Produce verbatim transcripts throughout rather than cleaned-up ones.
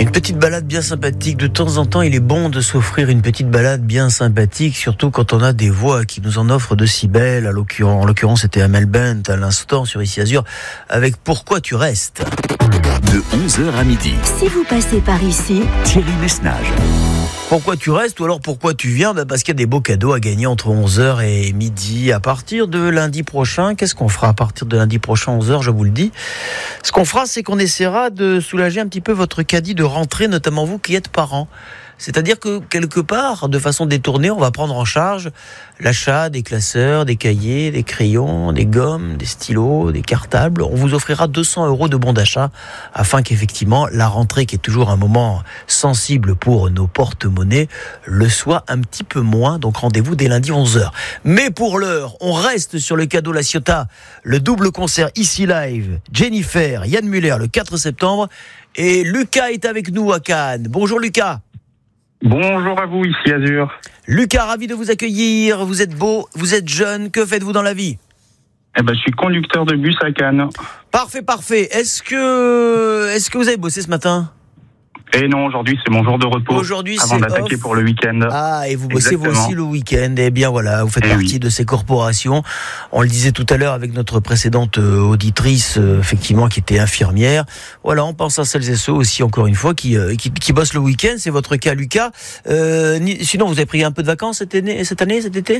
Une petite balade bien sympathique. De temps en temps, il est bon de s'offrir une petite balade bien sympathique, surtout quand on a des voix qui nous en offrent de si belles. À l'occurrence, en l'occurrence, c'était Amel Bent à l'instant sur Ici Azur avec Pourquoi tu restes. De onze heures à midi. Si vous passez par ici, Thierry Messnage. Pourquoi tu restes ou alors pourquoi tu viens? bah Parce qu'il y a des beaux cadeaux à gagner entre onze heures et midi. À partir de lundi prochain, qu'est-ce qu'on fera à partir de lundi prochain, onze heures, je vous le dis. Ce qu'on fera, c'est qu'on essaiera de soulager un petit peu votre caddie de rentrée, notamment vous qui êtes parents. C'est-à-dire que quelque part, de façon détournée, on va prendre en charge l'achat des classeurs, des cahiers, des crayons, des gommes, des stylos, des cartables. On vous offrira deux cents euros de bons d'achat afin qu'effectivement la rentrée, qui est toujours un moment sensible pour nos porte-monnaies, le soit un petit peu moins. Donc rendez-vous dès lundi onze heures. Mais pour l'heure, on reste sur le cadeau La Ciotat, le double concert ici live, Jennifer, Yann Muller le quatre septembre. Et Lucas est avec nous à Cannes. Bonjour Lucas. Bonjour à vous, ici Azur. Lucas, ravi de vous accueillir. Vous êtes beau, vous êtes jeune. Que faites-vous dans la vie? Eh ben, je suis conducteur de bus à Cannes. Parfait, parfait. Est-ce que, est-ce que vous avez bossé ce matin? Et non, aujourd'hui, c'est mon jour de repos. Aujourd'hui, avant c'est d'attaquer off. pour le week-end. Ah, et vous bossez Exactement. vous aussi le week-end. Eh bien voilà, vous faites Eh partie oui. de ces corporations. On le disait tout à l'heure avec notre précédente euh, auditrice, euh, effectivement, qui était infirmière. Voilà, on pense à celles et ceux aussi, encore une fois, qui, euh, qui, qui bossent le week-end. C'est votre cas, Lucas. Euh, ni- sinon, vous avez pris un peu de vacances cette année, cette année, cet été?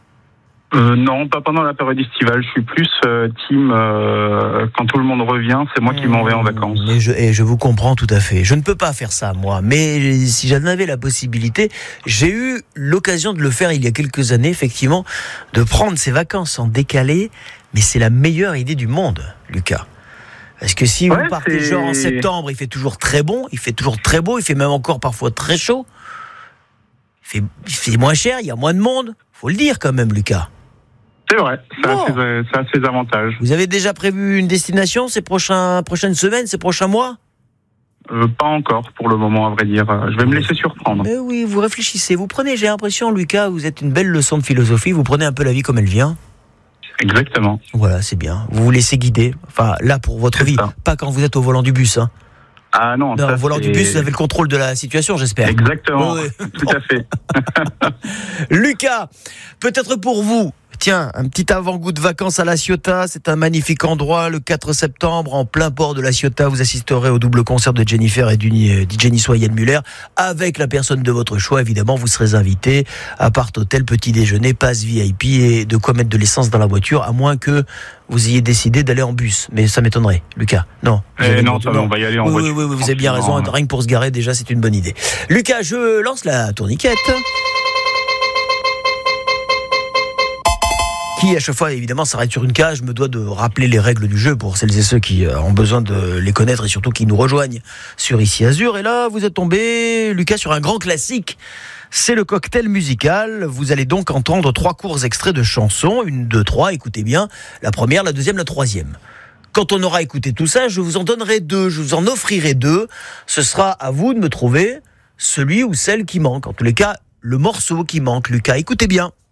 Euh, non, pas pendant la période estivale. Je suis plus euh, team euh, quand tout le monde revient. C'est moi qui m'en vais en vacances. Mais je, et je vous comprends tout à fait. Je ne peux pas faire ça, moi. Mais si j'en avais la possibilité, j'ai eu l'occasion de le faire il y a quelques années, effectivement, de prendre ces vacances en décalé. Mais c'est la meilleure idée du monde, Lucas. Parce que si Ouais, vous partez c'est- genre en septembre, il fait toujours très bon, il fait toujours très beau, il fait même encore parfois très chaud. Il fait, il fait moins cher, il y a moins de monde. Faut le dire quand même, Lucas. C'est vrai, ça Bon. a, ses, ça a ses avantages. Vous avez déjà prévu une destination ces prochains, prochaines semaines, ces prochains mois? Euh, pas encore pour le moment, à vrai dire. Euh, Je vais me laisser surprendre. Mais oui, vous réfléchissez, vous prenez, j'ai l'impression, Lucas, vous êtes une belle leçon de philosophie, vous prenez un peu la vie comme elle vient. Exactement. Voilà, c'est bien. Vous vous laissez guider. Enfin, là, pour votre C'est vie, ça. pas quand vous êtes au volant du bus. Hein. Ah non, Non, ça, au volant du c'est- bus, vous avez le contrôle de la situation, j'espère. Exactement, Oui, tout à fait. Lucas, peut-être pour vous, tiens, un petit avant-goût de vacances à La Ciotat. C'est un magnifique endroit. Le quatre septembre, en plein port de La Ciotat, vous assisterez au double concert de Jennifer et du D J niçois Yann Muller. Avec la personne de votre choix, évidemment, vous serez invité. Appart hôtel, petit déjeuner, passe V I P et de quoi mettre de l'essence dans la voiture, à moins que vous ayez décidé d'aller en bus. Mais ça m'étonnerait, Lucas. Non. vous Eh avez non, bien- ça, on va y aller en oui, voiture. oui, oui, vous avez bien raison. tranquillement. Rien que pour se garer, déjà, c'est une bonne idée. Lucas, je lance la tourniquette. Qui, à chaque fois, évidemment, s'arrête sur une case. Je me dois de rappeler les règles du jeu pour celles et ceux qui euh, ont besoin de les connaître et surtout qui nous rejoignent sur Ici Azur. Et là, vous êtes tombé, Lucas, sur un grand classique. C'est le cocktail musical. Vous allez donc entendre trois courts extraits de chansons. Une, deux, trois, écoutez bien. La première, la deuxième, la troisième. Quand on aura écouté tout ça, je vous en donnerai deux. Je vous en offrirai deux. Ce sera à vous de me trouver celui ou celle qui manque. En tous les cas, le morceau qui manque, Lucas. Écoutez bien.